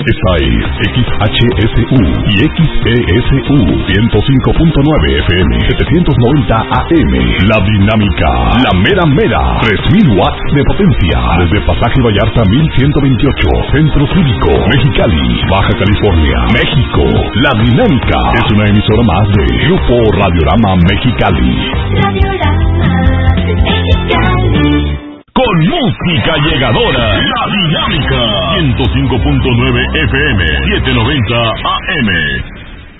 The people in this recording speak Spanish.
Esta es XHSU y XESU 105.9 FM, 790 AM. La Dinámica, la mera, 3000 watts de potencia. Desde Pasaje Vallarta 1128, Centro Cívico, Mexicali, Baja California, México. La Dinámica es una emisora más de Grupo Radiorama Mexicali. Con música llegadora, La Dinámica 105.9 FM, 790 AM.